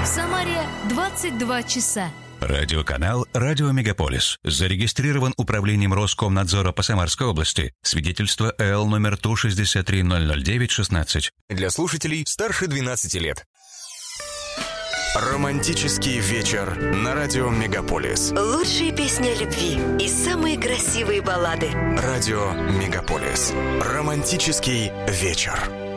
Самаре 22 часа. Радиоканал «Радио Мегаполис» зарегистрирован Управлением Роскомнадзора по Самарской области. Свидетельство ЭЛ номер ТУ-63-009-16. Для слушателей старше 12 лет. Романтический вечер на радио Мегаполис. Лучшие песни о любви и самые красивые баллады. Радио Мегаполис. Романтический вечер.